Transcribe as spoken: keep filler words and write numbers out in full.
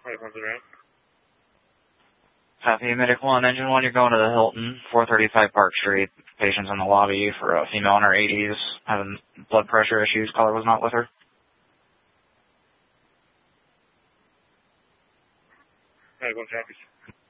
Copy, Medic one, Engine one, you're going to the Hilton, four thirty-five Park Street. Patient's in the lobby for a female in her eighties, having blood pressure issues. Caller was not with her. Medic one, copy.